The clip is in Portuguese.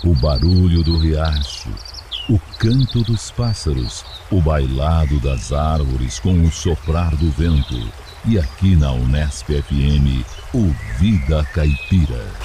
o barulho do riacho, o canto dos pássaros, o bailado das árvores com o soprar do vento. E aqui na Unesp FM, o Vida Caipira.